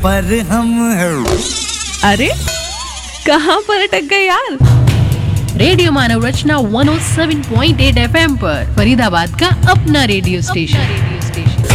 पर हम हैं। अरे कहाँ पर अटक गए यार। रेडियो मानव रचना 107.8 FM पर फरीदाबाद का अपना रेडियो स्टेशन।